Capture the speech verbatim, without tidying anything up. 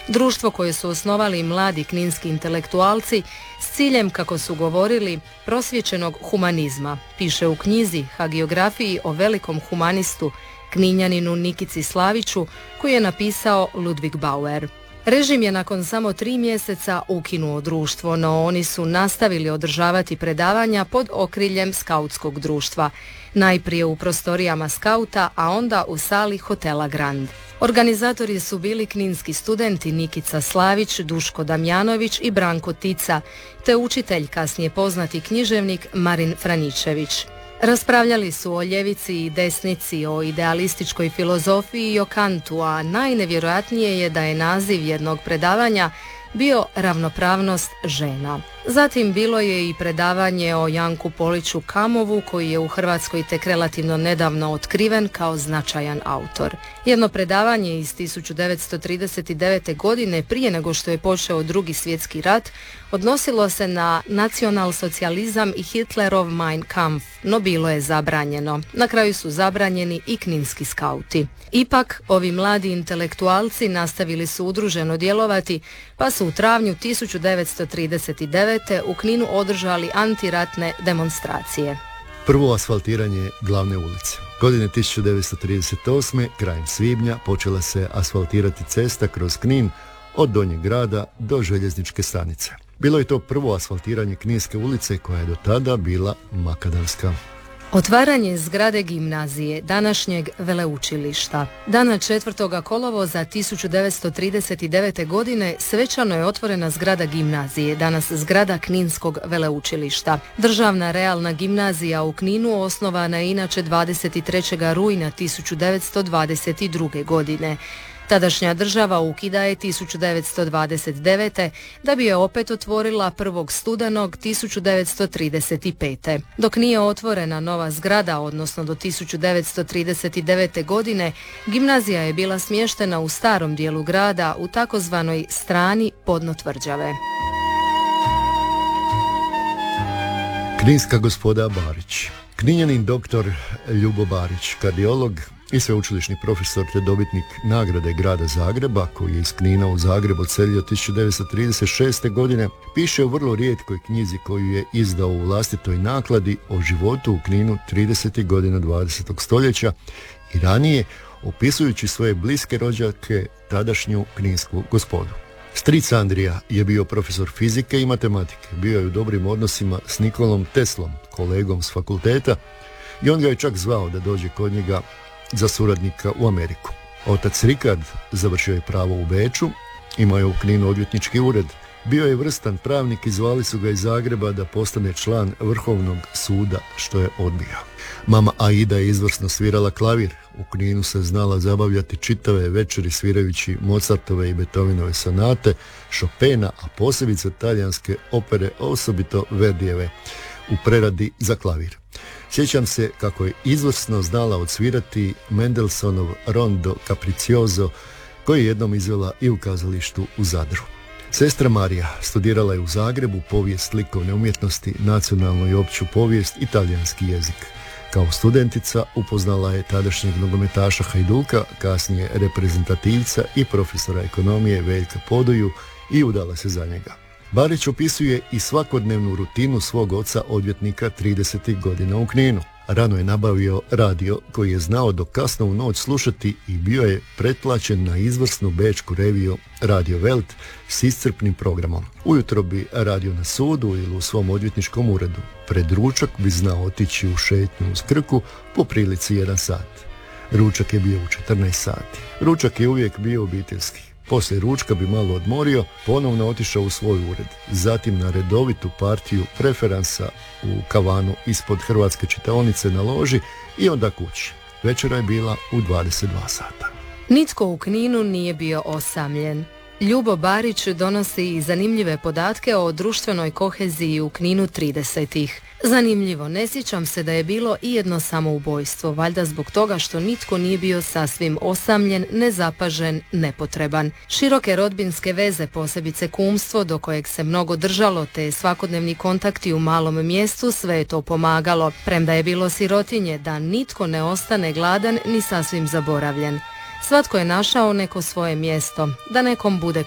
društvo koje su osnovali mladi kninski intelektualci s ciljem, kako su govorili, prosvjećenog humanizma, piše u knjizi Hagiografiji o velikom humanistu Kninjaninu Nikici Slaviću, koju je napisao Ludwig Bauer. Režim je nakon samo tri mjeseca ukinuo društvo, no oni su nastavili održavati predavanja pod okriljem skautskog društva, najprije u prostorijama skauta, a onda u sali hotela Grand. Organizatori su bili kninski studenti Nikica Slavić, Duško Damjanović i Branko Tica, te učitelj, kasnije poznati književnik Marin Franičević. Raspravljali su o ljevici i desnici, o idealističkoj filozofiji i o Kantu, a najnevjerojatnije je da je naziv jednog predavanja bio ravnopravnost žena. Zatim bilo je i predavanje o Janku Poliću Kamovu, koji je u Hrvatskoj tek relativno nedavno otkriven kao značajan autor. Jedno predavanje iz tisuću devetsto trideset devete. godine, prije nego što je počeo Drugi svjetski rat, odnosilo se na nacionalsocijalizam i Hitlerov Mein Kampf, no bilo je zabranjeno. Na kraju su zabranjeni i kninski skauti. Ipak, ovi mladi intelektualci nastavili su udruženo djelovati, pa su u travnju tisuću devetsto trideset devete. u Kninu održali antiratne demonstracije. Prvo asfaltiranje glavne ulice. Godine tisuću devetsto trideset osme. krajem svibnja počela se asfaltirati cesta kroz Knin od Donjeg grada do željezničke stanice. Bilo je to prvo asfaltiranje Kninske ulice koja je do tada bila makadamska. Otvaranje zgrade gimnazije, današnjeg veleučilišta. Dana četvrtog kolovoza tisuću devetsto trideset devete. godine svečano je otvorena zgrada gimnazije, danas zgrada Kninskog veleučilišta. Državna realna gimnazija u Kninu osnovana je inače dvadeset trećeg rujna tisuću devetsto dvadeset druge. godine. Tadašnja država ukida je tisuću devetsto dvadeset devete. da bi je opet otvorila prvog studenog tisuću devetsto trideset pete. Dok nije otvorena nova zgrada, odnosno do tisuću devetsto trideset devete. godine, gimnazija je bila smještena u starom dijelu grada u takozvanoj strani podno tvrđave. Kninska gospoda Barić. Kninjanin doktor Ljubo Barić, kardiolog i sveučilišni profesor te dobitnik nagrade grada Zagreba, koji je iz Knina u Zagreb odselio tisuću devetsto trideset šeste. godine, piše u vrlo rijetkoj knjizi koju je izdao u vlastitoj nakladi o životu u Kninu tridesetih godina dvadesetog stoljeća i ranije, opisujući svoje bliske rođake, tadašnju kninsku gospodu. Stric Andrija je bio profesor fizike i matematike, bio je u dobrim odnosima s Nikolom Teslom, kolegom s fakulteta, i on ga je čak zvao da dođe kod njega za suradnika u Ameriku. Otac Rikard završio je pravo u Beču, imao je u Kninu odvjetnički ured, bio je vrstan pravnik i zvali su ga iz Zagreba da postane član Vrhovnog suda, što je odbio. Mama Aida je izvrsno svirala klavir, u Kninu se znala zabavljati čitave večeri svirajući Mozartove i Beethovenove sonate, Chopina, a posebice talijanske opere, osobito Verdijeve, u preradi za klavir. Sjećam se kako je izvrsno znala odsvirati Mendelssohnov Rondo Capriccioso, koji je jednom izvela i u kazalištu u Zadru. Sestra Marija studirala je u Zagrebu povijest likovne umjetnosti, nacionalnu i opću povijest i talijanski jezik. Kao studentica upoznala je tadašnjeg nogometaša Hajduka, kasnije reprezentativca i profesora ekonomije Veljka Podoju i udala se za njega. Barić opisuje i svakodnevnu rutinu svog oca odvjetnika tridesetih godina u Kninu. Rano je nabavio radio koji je znao do kasno u noć slušati i bio je pretplaćen na izvrsnu bečku reviju Radio Welt s iscrpnim programom. Ujutro bi radio na sudu ili u svom odvjetničkom uredu. Pred ručak bi znao otići u šetnju uz Krku po prilici jedan sat. Ručak je bio u četrnaest sati. Ručak je uvijek bio obiteljski. Poslije ručka bi malo odmorio, ponovno otišao u svoj ured, zatim na redovitu partiju preferansa u kavanu ispod Hrvatske čitaonice na loži i onda kući. Večera je bila u dvadeset dva sata. Nitko u Kninu nije bio osamljen. Ljubo Barić donosi i zanimljive podatke o društvenoj koheziji u Kninu tridesetih. Zanimljivo, ne sjećam se da je bilo i jedno samoubojstvo, valjda zbog toga što nitko nije bio sasvim osamljen, nezapažen, nepotreban. Široke rodbinske veze, posebice kumstvo do kojeg se mnogo držalo, te svakodnevni kontakti u malom mjestu, sve je to pomagalo, premda je bilo sirotinje, da nitko ne ostane gladan ni sasvim zaboravljen. Svatko je našao neko svoje mjesto, da nekom bude